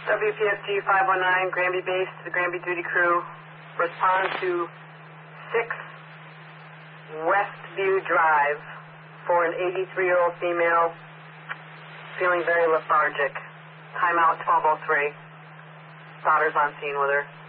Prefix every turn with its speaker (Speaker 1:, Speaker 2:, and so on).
Speaker 1: WPFG 519, Granby Base, to the Granby Duty Crew. Respond to 6 Westview Drive for an 83-year-old female feeling very lethargic. Timeout 12:03. Daughter's on scene with her.